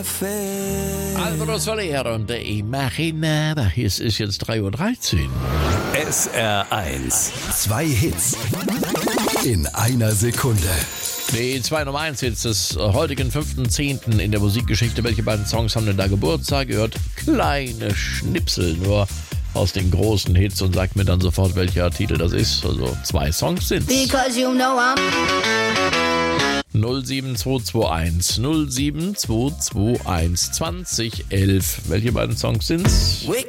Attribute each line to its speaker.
Speaker 1: Alvaro Soler und Imaginada. Hier ist jetzt 3:13 Uhr.
Speaker 2: SR1. 2 Hits in einer Sekunde.
Speaker 1: Die 2 Nummer 1 Hits des heutigen 5.10. in der Musikgeschichte. Welche beiden Songs haben denn da Geburtstag? Ihr hört kleine Schnipsel nur aus den großen Hits und sagt mir dann sofort, welcher Titel das ist. Also 2 Songs sind's.
Speaker 3: Because you know I'm
Speaker 1: 07221 07221 2011. Welche beiden Songs sind's?
Speaker 3: Wake